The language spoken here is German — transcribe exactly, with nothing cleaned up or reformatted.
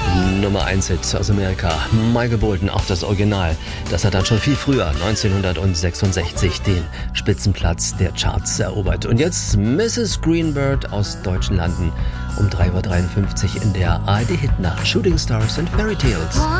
Nummer eins Hit aus Amerika. Michael Bolton, auch das Original. Das hat dann schon viel früher, neunzehnhundertsechsundsechzig, den Spitzenplatz der Charts erobert. Und jetzt Misses Greenbird aus deutschen Landen um drei Uhr dreiundfünfzig in der A R D Hitnacht. Shooting Stars and Fairy Tales.